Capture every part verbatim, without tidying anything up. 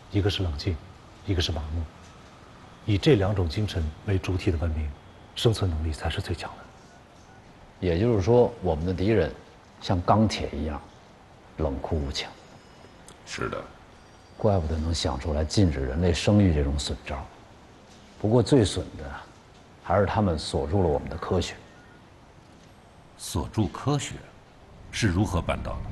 一个是冷静，一个是麻木。以这两种精神为主体的文明，生存能力才是最强的。 也就是说，我们的敌人像钢铁一样冷酷无情。 是的， 怪不得能想出来禁止人类生育这种损招。不过最损的，还是他们锁住了我们的科学。 锁住科学，是如何办到的？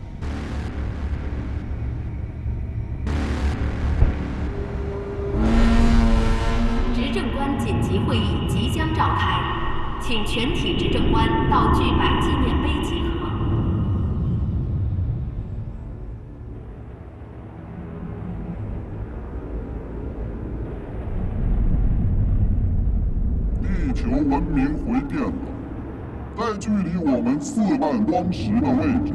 执政官紧急会议即将召开，请全体执政官到巨柏纪念碑集合。 地球文明回电了，在距离我们四万光时的位置。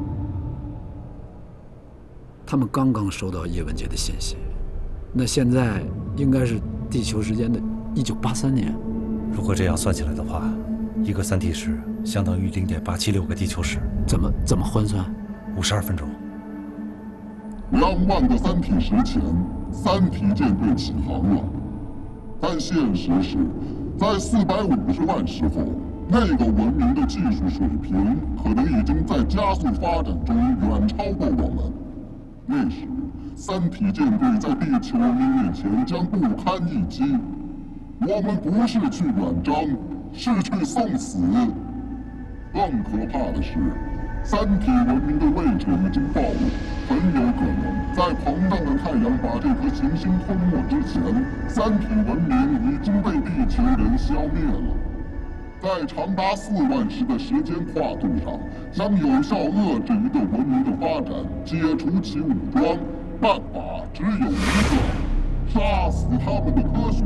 他们刚刚收到叶文洁的信息，那现在应该是地球时间的一九八三年。 如果这样算起来的话，一个三体时相当于零点八七六个地球时。 怎么怎么换算？ 五十二分钟。 两万个三体时前，三体舰队起航了。但现实是，在四百五十万时后，那个文明的技术水平可能已经在加速发展中远超过我们。那时，三体舰队在地球文明面前将不堪一击。我们不是去远征，是去送死。更可怕的是，三体文明的位置已经暴露，很有可能在膨胀的太阳把这颗行星吞没之前，三体文明已经被地球人消灭了。在长达四万时的时间跨度上，想有效遏制一个文明的发展，解除其武装，办法只有一个：杀死他们的科学。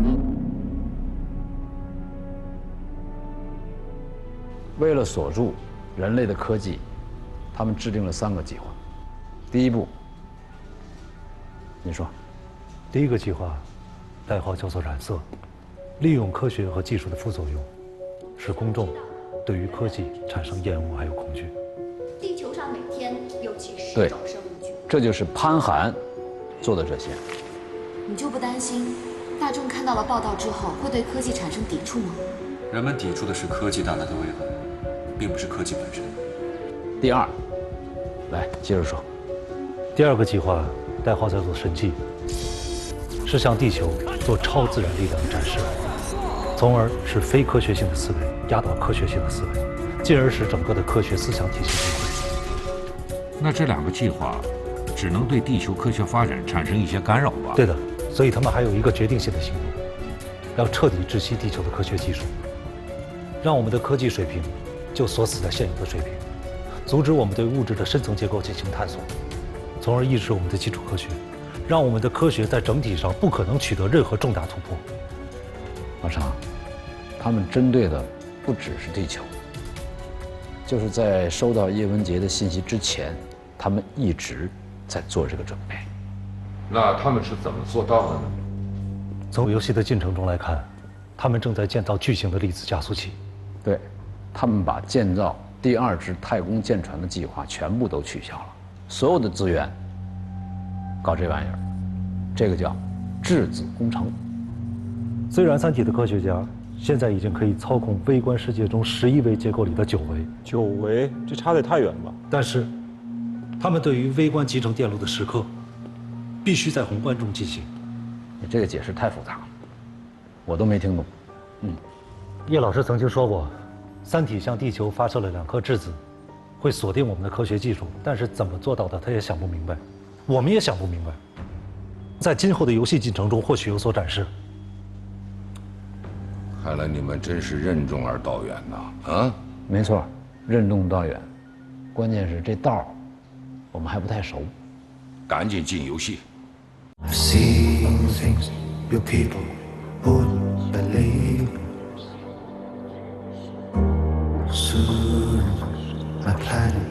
为了锁住人类的科技，他们制定了三个计划。第一步，你说。 第一个计划，代号叫做染色，利用科学和技术的副作用，使公众对于科技产生厌恶还有恐惧。 地球上每天有几十种生物群， 这就是潘寒做的这些。 你就不担心大众看到了报道之后会对科技产生抵触吗？ 人们抵触的是科技带来的危害，并不是科技本身。 第二，来接着说。 第二个计划代号叫做神迹，是向地球做超自然力量的展示，从而使非科学性的思维压倒科学性的思维，进而使整个的科学思想体系崩溃。 那这两个计划只能对地球科学发展产生一些干扰吧？ 对的，所以他们还有一个决定性的行动，要彻底窒息地球的科学技术，让我们的科技水平就锁死在现有的水平，阻止我们对物质的深层结构进行探索，从而抑制我们的基础科学，让我们的科学在整体上不可能取得任何重大突破。 老常，他们针对的不只是地球，就是在收到叶文洁的信息之前，他们一直在做这个准备。 那他们是怎么做到的呢？ 从游戏的进程中来看，他们正在建造巨型的粒子加速器。 对，他们把建造第二支太空舰船的计划全部都取消了，所有的资源搞这玩意儿，这个叫质子工程。 虽然三体的科学家现在已经可以操控微观世界中十一维结构里的九维， 九维这差得太远了吧？ 但是，他们对于微观集成电路的时刻，必须在宏观中进行。 你这个解释太复杂了，我都没听懂。嗯， 叶老师曾经说过，三体向地球发射了两颗质子，会锁定我们的科学技术，但是怎么做到的，他也想不明白，我们也想不明白。在今后的游戏进程中，或许有所展示。 看来你们真是任重而道远呐！啊， 没错，任重道远，关键是这道我们还不太熟。 赶紧进游戏。 I've seen things your people wouldn't believe. Soon my planet